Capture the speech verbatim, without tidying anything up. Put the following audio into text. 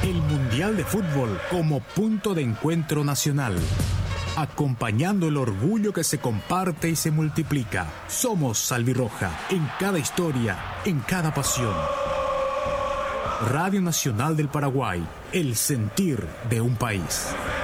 El Mundial de Fútbol como punto de encuentro nacional. Acompañando el orgullo que se comparte y se multiplica. Somos Albirroja, en cada historia, en cada pasión. Radio Nacional del Paraguay, el sentir de un país.